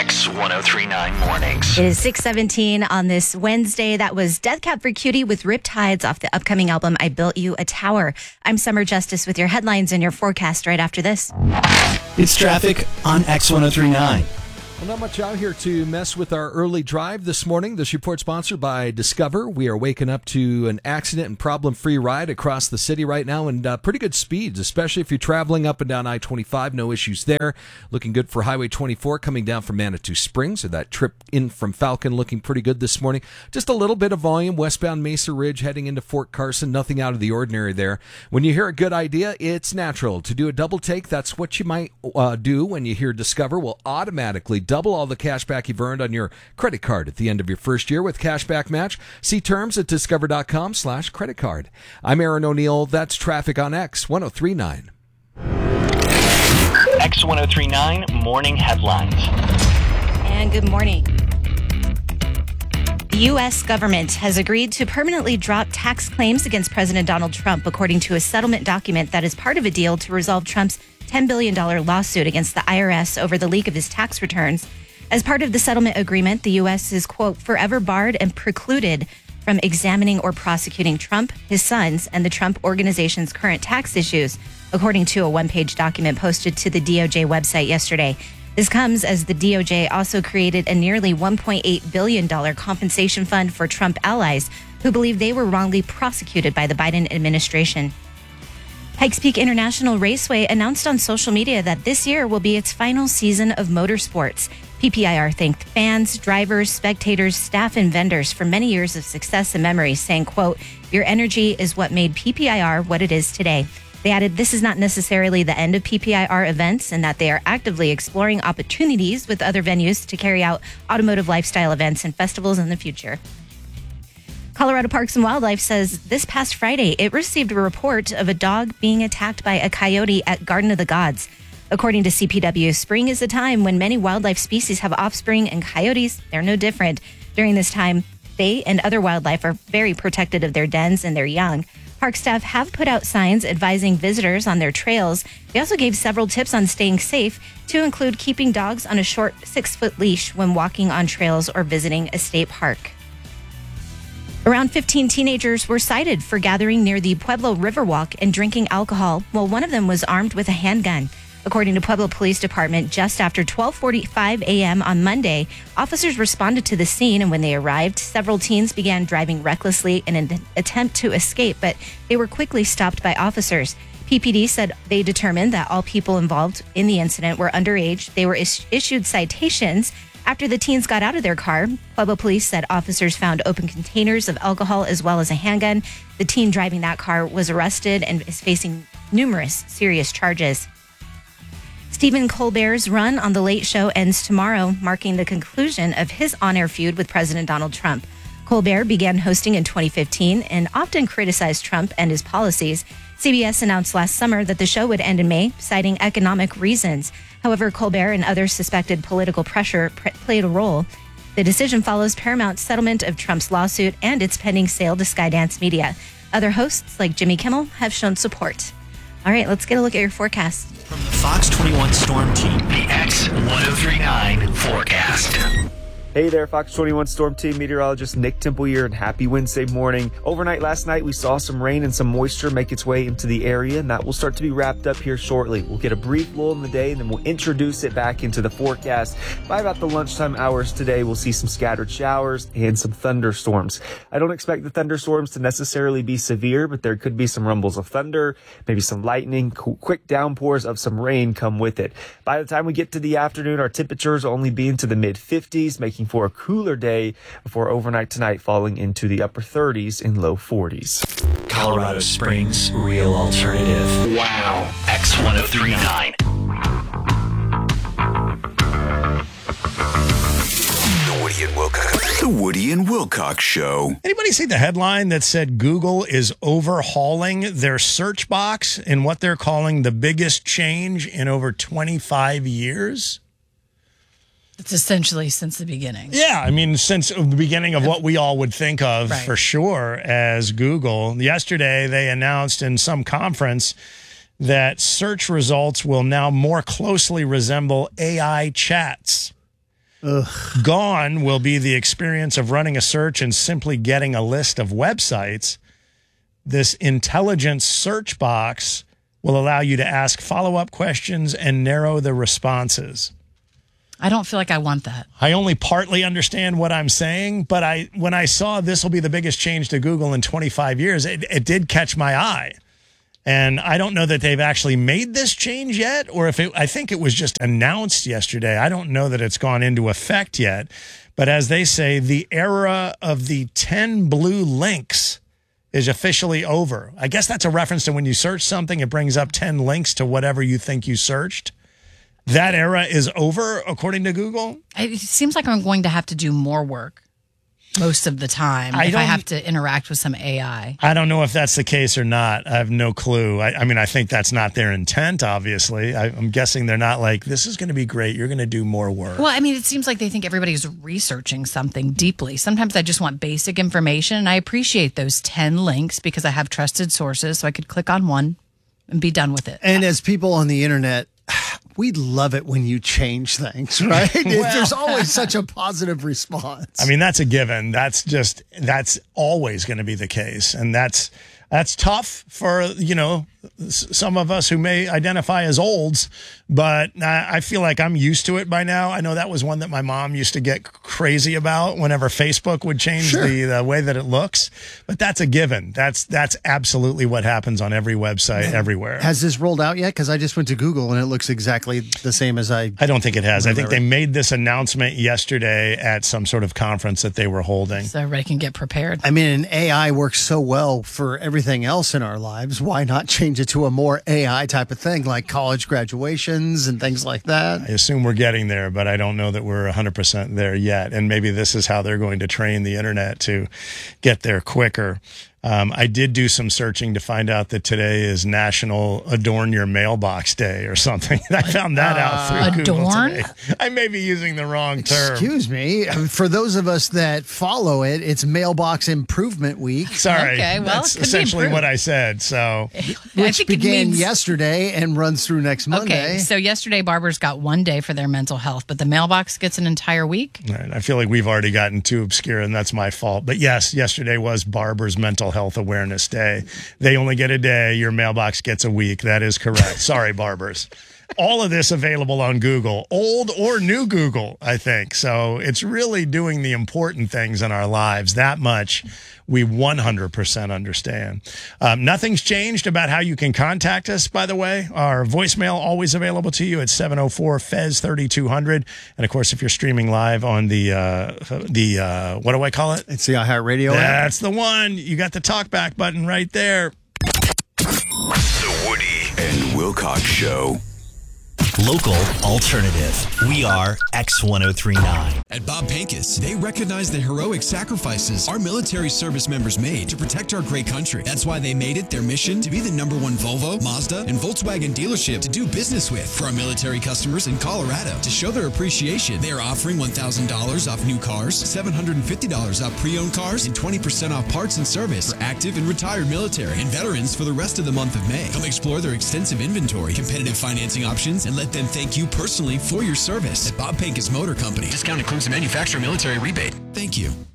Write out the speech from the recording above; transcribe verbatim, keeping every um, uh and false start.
X ten thirty-nine Mornings. It is six seventeen on this Wednesday. That was Death Cab for Cutie with Ripped Tides off the upcoming album I Built You a Tower. I'm Summer Justice with your headlines and your forecast right after this. It's traffic on X ten thirty-nine. Well, not much out here to mess with our early drive this morning. This report sponsored by Discover. We are waking up to an accident and problem-free ride across the city right now, and uh, pretty good speeds, especially if you're traveling up and down I twenty-five. No issues there. Looking good for Highway twenty-four coming down from Manitou Springs. So that trip in from Falcon looking pretty good this morning. Just a little bit of volume westbound Mesa Ridge heading into Fort Carson. Nothing out of the ordinary there. When you hear a good idea, it's natural to do a double take. That's what you might uh, do when you hear Discover will automatically double all the cash back you've earned on your credit card at the end of your first year with Cashback Match. See terms at discover.com slash credit card. I'm Aaron O'Neill. That's traffic on X ten thirty-nine. X ten thirty-nine Morning Headlines. And good morning. The U S government has agreed to permanently drop tax claims against President Donald Trump, according to a settlement document that is part of a deal to resolve Trump's ten billion dollars lawsuit against the I R S over the leak of his tax returns. As part of the settlement agreement, the U S is, quote, forever barred and precluded from examining or prosecuting Trump, his sons, and the Trump Organization's current tax issues, according to a one-page document posted to the D O J website yesterday. This comes as the D O J also created a nearly one point eight billion dollars compensation fund for Trump allies who believe they were wrongly prosecuted by the Biden administration. Pikes Peak International Raceway announced on social media that this year will be its final season of motorsports. P P I R thanked fans, drivers, spectators, staff, and vendors for many years of success and memories, saying, quote, your energy is what made P P I R what it is today. They added this is not necessarily the end of P P I R events and that they are actively exploring opportunities with other venues to carry out automotive lifestyle events and festivals in the future. Colorado Parks and Wildlife says this past Friday, it received a report of a dog being attacked by a coyote at Garden of the Gods. According to C P W, spring is a time when many wildlife species have offspring, and coyotes, they're no different. During this time, they and other wildlife are very protected of their dens and their young. Park staff have put out signs advising visitors on their trails. They also gave several tips on staying safe, to include keeping dogs on a short six-foot leash when walking on trails or visiting a state park. Around fifteen teenagers were cited for gathering near the Pueblo Riverwalk and drinking alcohol, while one of them was armed with a handgun. According to Pueblo Police Department, just after twelve forty-five a.m. on Monday, officers responded to the scene, and when they arrived, several teens began driving recklessly in an attempt to escape, but they were quickly stopped by officers. P P D said they determined that all people involved in the incident were underage. They were is- issued citations. After the teens got out of their car, Pueblo Police said officers found open containers of alcohol as well as a handgun. The teen driving that car was arrested and is facing numerous serious charges. Stephen Colbert's run on The Late Show ends tomorrow, marking the conclusion of his on-air feud with President Donald Trump. Colbert began hosting in twenty fifteen and often criticized Trump and his policies. C B S announced last summer that the show would end in May, citing economic reasons. However, Colbert and other suspected political pressure pr- played a role. The decision follows Paramount's settlement of Trump's lawsuit and its pending sale to Skydance Media. Other hosts, like Jimmy Kimmel, have shown support. All right, let's get a look at your forecast. From the Fox twenty-one Storm Team, The X ten thirty-nine Forecast. Hey there, Fox twenty-one Storm Team meteorologist Nick Temple here, and happy Wednesday morning. Overnight last night, we saw some rain and some moisture make its way into the area, and that will start to be wrapped up here shortly. We'll get a brief lull in the day, and then we'll introduce it back into the forecast. By about the lunchtime hours today, we'll see some scattered showers and some thunderstorms. I don't expect the thunderstorms to necessarily be severe, but there could be some rumbles of thunder, maybe some lightning, quick downpours of some rain come with it. By the time we get to the afternoon, our temperatures will only be into the mid fifties, making for a cooler day before overnight tonight falling into the upper thirties and low forties. Colorado Springs Real Alternative. Wow. X ten thirty-nine. The Woody and Wilcox. The Woody and Wilcox Show. Anybody see the headline that said Google is overhauling their search box in what they're calling the biggest change in over twenty-five years? It's essentially since the beginning. Yeah, I mean, since the beginning of what we all would think of Right. for sure as Google. Yesterday, they announced in some conference that search results will now more closely resemble A I chats. Ugh. Gone will be the experience of running a search and simply getting a list of websites. This intelligent search box will allow you to ask follow-up questions and narrow the responses. I don't feel like I want that. I only partly understand what I'm saying, but I when I saw this will be the biggest change to Google in twenty-five years, it, it did catch my eye. And I don't know that they've actually made this change yet, or if it, I think it was just announced yesterday. I don't know that it's gone into effect yet. But as they say, the era of the ten blue links is officially over. I guess that's a reference to when you search something, it brings up ten links to whatever you think you searched. That era is over, according to Google. It seems like I'm going to have to do more work most of the time I if I don't- have to interact with some A I. I don't know if that's the case or not. I have no clue. I, I mean, I think that's not their intent, obviously. I, I'm guessing they're not like, this is going to be great. You're going to do more work. Well, I mean, it seems like they think everybody's researching something deeply. Sometimes I just want basic information, and I appreciate those ten links because I have trusted sources, so I could click on one and be done with it. And as people on the internet, we love it when you change things, right? There's always such a positive response. I mean, that's a given. That's just, that's always going to be the case. And that's, that's tough for, you know, s- some of us who may identify as olds, but I I feel like I'm used to it by now. I know that was one that my mom used to get crazy about whenever Facebook would change Sure. the, the way that it looks. But that's a given. That's, that's absolutely what happens on every website everywhere. Has this rolled out yet? Because I just went to Google and it looks exactly the same as I. I don't think it has. I think Remember. they made this announcement yesterday at some sort of conference that they were holding. So everybody can get prepared. I mean, an A I works so well for everything else in our lives. Why not change it to a more A I type of thing, like college graduations and things like that? I assume we're getting there, but I don't know that we're one hundred percent there yet. And maybe this is how they're going to train the internet to get there quicker. Um, I did do some searching to find out that today is National Adorn Your Mailbox Day or something. I found that out through Google Adorn? today. I may be using the wrong term. Excuse me. For those of us that follow it, it's Mailbox Improvement Week, Sorry. Okay, well, that's it could be essentially improved. what I said. So I which think it began means- yesterday and runs through next Monday. Okay, so yesterday barbers got one day for their mental health, but the mailbox gets an entire week. all right, I feel like we've already gotten too obscure, and that's my fault. But yes, yesterday was Barbers Mental Health Awareness Day. They only get a day. Your mailbox gets a week. That is correct. Sorry, barbers. All of this available on Google, old or new Google, I think. So it's really doing the important things in our lives. That much we one hundred percent understand. Um, nothing's changed about how you can contact us, by the way. Our voicemail always available to you at seven oh four F E Z thirty-two hundred. And, of course, if you're streaming live on the, uh, the uh, what do I call it? It's the iHeartRadio app. That's the one. You got the talkback button right there. The Woody and Wilcox Show. Local alternative. We are X ten thirty-nine. At Bob Pincus, they recognize the heroic sacrifices our military service members made to protect our great country. That's why they made it their mission to be the number one Volvo, Mazda, and Volkswagen dealership to do business with. For our military customers in Colorado, to show their appreciation, they are offering one thousand dollars off new cars, seven hundred fifty dollars off pre-owned cars, and twenty percent off parts and service for active and retired military and veterans for the rest of the month of May. Come explore their extensive inventory, competitive financing options, and let them thank you personally for your service. At Bob Pincus Motor Company, discount includes the manufacturer military rebate. Thank you.